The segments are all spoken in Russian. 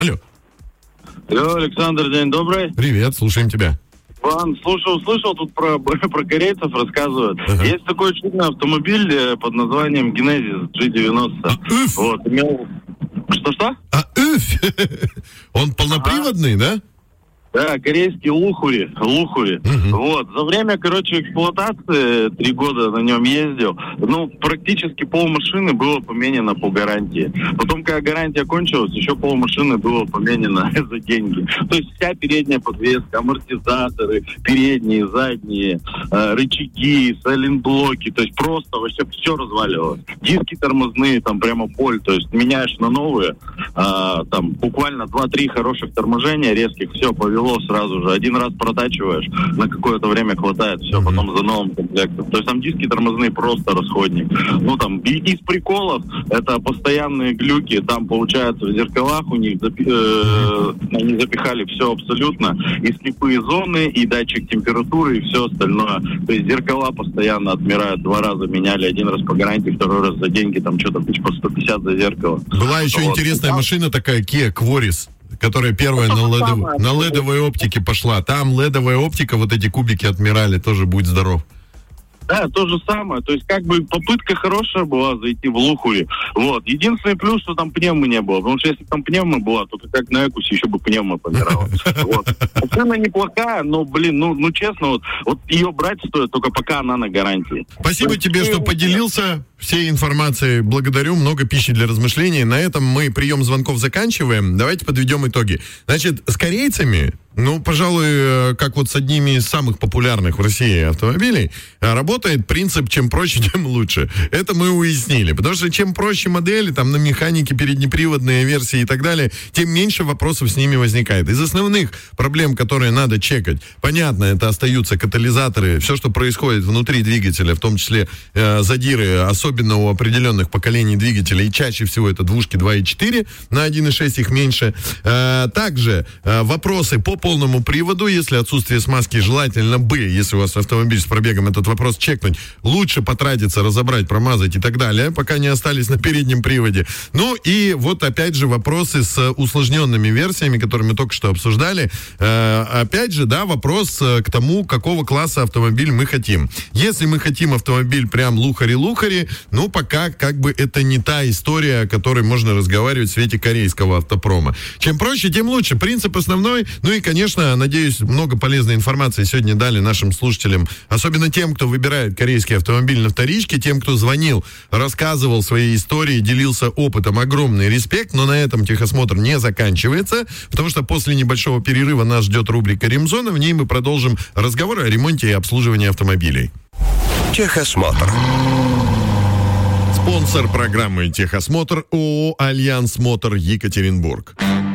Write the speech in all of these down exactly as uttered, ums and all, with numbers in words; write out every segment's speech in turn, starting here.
Алло. Алло, Александр, день добрый. Привет, слушаем тебя. Иван, слушал, слышал, тут про, про корейцев рассказывают. Ага. Есть такой чудный автомобиль под названием Genesis джи девяносто. А, вот, имел... Что-что? А, уф! Он полноприводный, ага. да? Да, корейский лухури, лухури. Uh-huh. Вот, за время, короче, эксплуатации, три года на нем ездил, ну, практически полмашины было поменено по гарантии. Потом, когда гарантия кончилась, еще полмашины было поменено за деньги. То есть вся передняя подвеска, амортизаторы, передние, задние, э, рычаги, сайлентблоки, то есть просто вообще все разваливалось. Диски тормозные, там прямо боль, то есть меняешь на новые, э, там буквально два-три хороших торможения резких, все, повело сразу же. Один раз протачиваешь, на какое-то время хватает, все, mm-hmm. потом за новым комплектом. То есть там диски тормозные просто расходник. Ну там, и, из приколов, это постоянные глюки, там получается в зеркалах у них запи- э, они запихали все абсолютно, и слепые зоны, и датчик температуры, и все остальное. То есть зеркала постоянно отмирают, два раза меняли, один раз по гарантии, второй раз за деньги, там что-то по сто пятьдесят за зеркало. Была еще вот. Интересная там... машина такая, Kia Quaris, которая первая на, ледов... на ледовой оптике пошла. Там ледовая оптика, вот эти кубики отмирали, тоже будь здоров. Да, то же самое. То есть, как бы, попытка хорошая была зайти в лухури. Вот. Единственный плюс, что там пневмы не было. Потому что если там пневма была, то ты как на Экусе еще бы пневма помирала. Вот. Машина неплохая, но, блин, ну, ну честно, вот, вот ее брать стоит только пока она на гарантии. Спасибо тебе, что поделился всей информацией. Благодарю. Много пищи для размышлений. На этом мы прием звонков заканчиваем. Давайте подведем итоги. Значит, с корейцами... Ну, пожалуй, как вот с одними из самых популярных в России автомобилей, работает принцип «чем проще, тем лучше». Это мы уяснили. Потому что чем проще модели, там, на механике, переднеприводные версии и так далее, тем меньше вопросов с ними возникает. Из основных проблем, которые надо чекать, понятно, это остаются катализаторы, все, что происходит внутри двигателя, в том числе э, задиры, особенно у определенных поколений двигателей, и чаще всего это двушки два и четыре, на один и шесть их меньше. Э, также э, вопросы по полному приводу, если отсутствие смазки, желательно бы, если у вас автомобиль с пробегом, этот вопрос чекнуть, лучше потратиться, разобрать, промазать и так далее, пока не остались на переднем приводе. Ну и вот опять же вопросы с усложненными версиями, которые мы только что обсуждали. Э, опять же, да, вопрос к тому, какого класса автомобиль мы хотим. Если мы хотим автомобиль прям лухари-лухари, ну пока как бы это не та история, о которой можно разговаривать в свете корейского автопрома. Чем проще, тем лучше. Принцип основной. Ну и, конечно, надеюсь, много полезной информации сегодня дали нашим слушателям, особенно тем, кто выбирает корейский автомобиль на вторичке, тем, кто звонил, рассказывал свои истории, делился опытом. Огромный респект, но на этом техосмотр не заканчивается, потому что после небольшого перерыва нас ждет рубрика «Ремзона». В ней мы продолжим разговор о ремонте и обслуживании автомобилей. Техосмотр. Спонсор программы «Техосмотр» ООО «Альянс Мотор» Екатеринбург.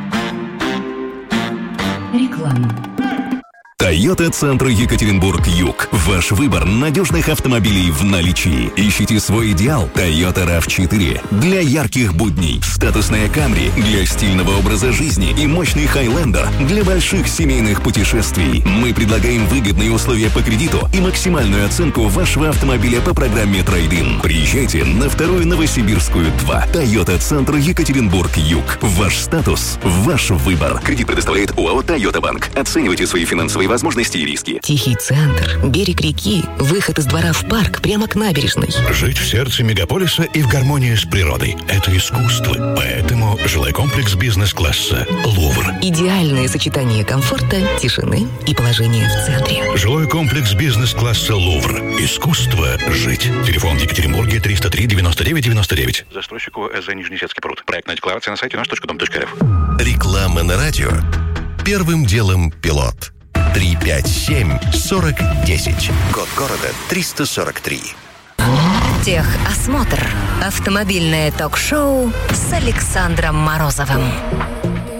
Реклама. Toyota Центр Екатеринбург-Юг. Ваш выбор надежных автомобилей в наличии. Ищите свой идеал. Toyota рав четыре. Для ярких будней. Статусная Camry для стильного образа жизни. И мощный Highlander для больших семейных путешествий. Мы предлагаем выгодные условия по кредиту и максимальную оценку вашего автомобиля по программе Trade-in. Приезжайте на вторую Новосибирскую два. Toyota Центр Екатеринбург-Юг. Ваш статус. Ваш выбор. Кредит предоставляет ОАО Toyota Банк. Оценивайте свои финансовые возможности и риски. Тихий центр, берег реки, выход из двора в парк прямо к набережной. Жить в сердце мегаполиса и в гармонии с природой – это искусство. Поэтому жилой комплекс бизнес-класса «Лувр». Идеальное сочетание комфорта, тишины и положения в центре. Жилой комплекс бизнес-класса «Лувр». Искусство жить. Телефон в Екатеринбурге триста три девяносто девять девяносто девять. Застройщик ОСЗ Нижнесецкий пруд. Проектная декларация на сайте наш точка дом точка рф. Реклама на радио. Первым делом пилот. три пять семь сорок десять. Код города триста сорок три. Техосмотр. Автомобильное ток-шоу с Александром Морозовым.